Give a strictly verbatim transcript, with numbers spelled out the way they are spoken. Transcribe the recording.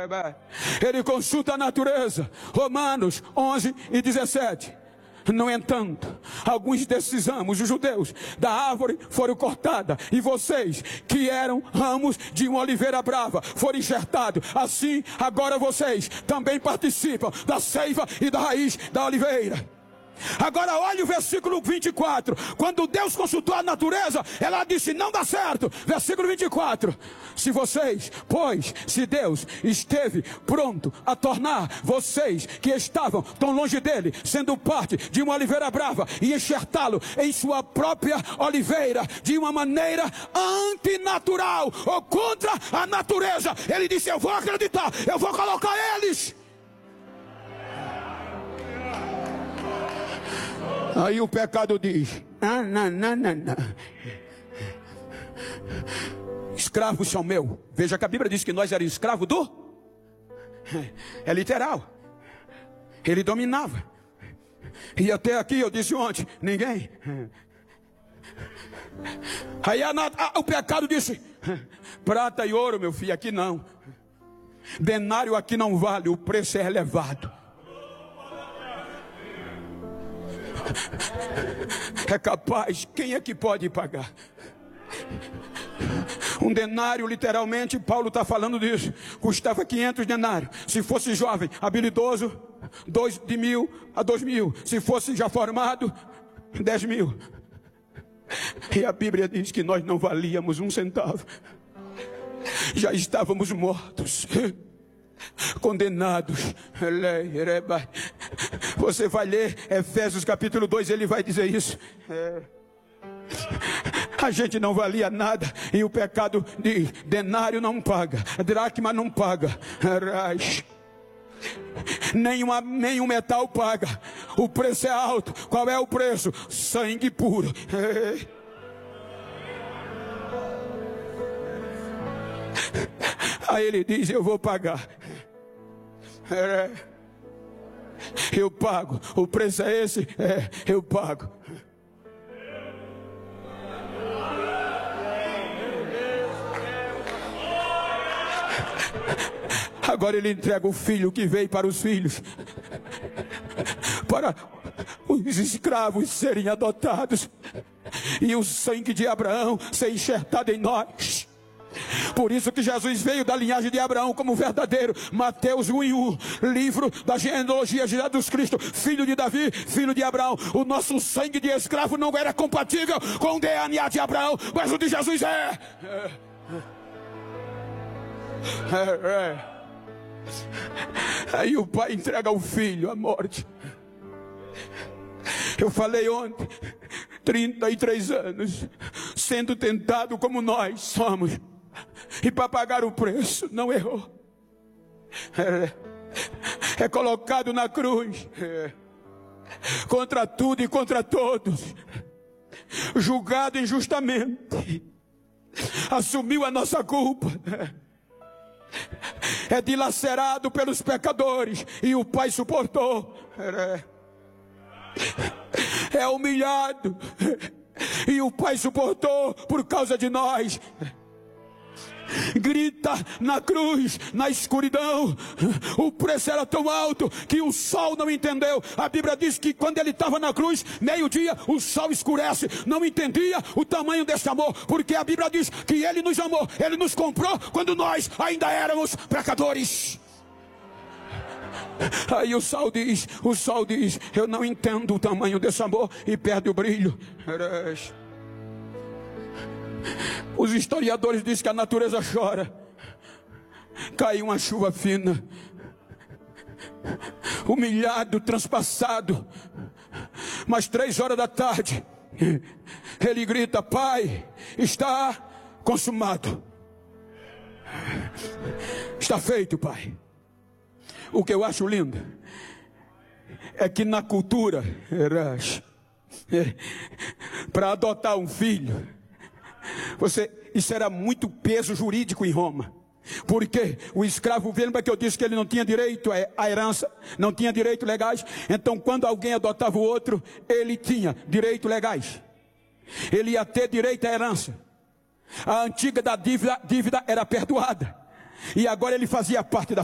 Ele consulta a natureza. Romanos onze e dezessete. No entanto, alguns desses ramos, os judeus, da árvore foram cortados, e vocês, que eram ramos de uma oliveira brava, foram enxertados. Assim, agora vocês também participam da seiva e da raiz da oliveira. Agora olha o versículo vinte e quatro. Quando Deus consultou a natureza, ela disse: não dá certo. Versículo vinte e quatro. Se vocês, pois, se Deus esteve pronto a tornar vocês, que estavam tão longe dele, sendo parte de uma oliveira brava, e enxertá-lo em sua própria oliveira, de uma maneira antinatural, ou contra a natureza, ele disse: eu vou acreditar, eu vou colocar eles. Aí o pecado diz: ah, não, não, não, não. Escravos são meu. Veja que a Bíblia diz que nós éramos escravos do... É literal. Ele dominava. E até aqui eu disse ontem: ninguém. Aí a, a, o pecado disse: prata e ouro, meu filho, aqui não. Denário aqui não vale, o preço é elevado. É capaz, quem é que pode pagar? Um denário, literalmente, Paulo está falando disso, custava quinhentos denários. Se fosse jovem, habilidoso, dois de mil a dois mil. Se fosse já formado, dez mil. E a Bíblia diz que nós não valíamos um centavo. Já estávamos mortos, condenados. Você vai ler Efésios capítulo dois, ele vai dizer isso. É. A gente não valia nada, e o pecado diz: denário não paga, dracma não paga, nenhuma, nenhum metal paga. O preço é alto. Qual é o preço? Sangue puro. É. Aí ele diz: eu vou pagar. É. Eu pago. O preço é esse? É, eu pago. Agora ele entrega o filho que veio para os filhos, para os escravos serem adotados, e o sangue de Abraão ser enxertado em nós. Por isso que Jesus veio da linhagem de Abraão como verdadeiro. Mateus um e um, livro da genealogia de Jesus Cristo, filho de Davi, filho de Abraão. O nosso sangue de escravo não era compatível com o D N A de Abraão, mas o de Jesus é. É, é. Aí o pai entrega ao filho a morte. Eu falei ontem, trinta e três anos, sendo tentado como nós somos, e para pagar o preço, não errou. É, é colocado na cruz, é, contra tudo e contra todos, julgado injustamente, assumiu a nossa culpa, é dilacerado pelos pecadores, e o Pai suportou. É, é humilhado, e o Pai suportou por causa de nós. Grita na cruz, na escuridão. O preço era tão alto que o sol não entendeu. A Bíblia diz que quando ele estava na cruz, meio-dia, o sol escurece. Não entendia o tamanho desse amor, porque a Bíblia diz que ele nos amou, ele nos comprou quando nós ainda éramos pecadores. Aí o sol diz, o sol diz: eu não entendo o tamanho desse amor, e perde o brilho. Os historiadores dizem que a natureza chora. Caiu uma chuva fina, humilhado, transpassado. Mas três horas da tarde, ele grita: Pai, está consumado. Está feito, Pai. O que eu acho lindo é que na cultura, para adotar um filho, Você, isso era muito peso jurídico em Roma. Porque o escravo, lembra que eu disse que ele não tinha direito à herança, não tinha direitos legais. Então quando alguém adotava o outro, ele tinha direitos legais. Ele ia ter direito à herança. A antiga da dívida, dívida era perdoada, e agora ele fazia parte da